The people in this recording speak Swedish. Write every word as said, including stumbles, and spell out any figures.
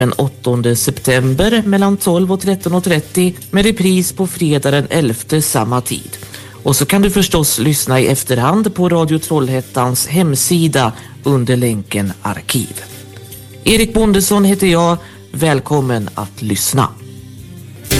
den åttonde september mellan tolv och tretton och trettio med repris på fredag den elfte samma tid. Och så kan du förstås lyssna i efterhand på Radio Trollhättans hemsida under länken arkiv. Erik Bondesson heter jag. Välkommen att lyssna.